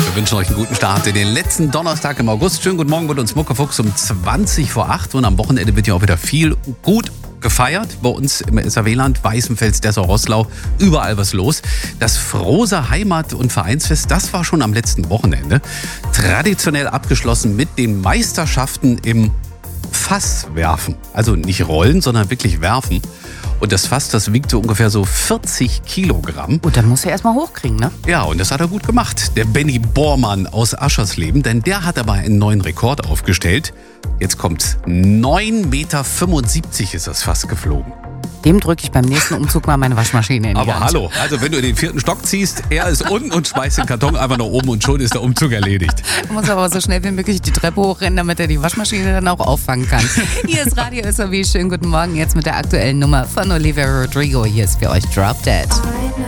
Wir wünschen euch einen guten Start in den letzten Donnerstag im August. Schönen guten Morgen mit uns Muckefuchs um 20 vor 8. Und am Wochenende wird ja auch wieder viel gut gefeiert. Bei uns im SAW-Land, Weißenfels, Dessau-Roßlau, überall was los. Das Frohser Heimat- und Vereinsfest, das war schon am letzten Wochenende. Traditionell abgeschlossen mit den Meisterschaften im Fasswerfen. Also nicht rollen, sondern wirklich werfen. Und das Fass, das wiegt so ungefähr so 40 Kilogramm. Und dann muss er erstmal hochkriegen, ne? Ja, und das hat er gut gemacht. Der Benny Bormann aus Aschersleben, denn der hat aber einen neuen Rekord aufgestellt. Jetzt kommt's. 9,75 Meter ist das Fass geflogen. Dem drücke ich beim nächsten Umzug mal meine Waschmaschine in die Aber Hand. hallo, also wenn du in den 4. Stock ziehst, er ist unten und schmeißt den Karton einfach nach oben und schon ist der Umzug erledigt. Du musst aber so schnell wie möglich die Treppe hochrennen, damit er die Waschmaschine dann auch auffangen kann. Hier ist Radio SAW. Schönen guten Morgen jetzt mit der aktuellen Nummer von Olivia Rodrigo. Hier ist für euch Drop Dead.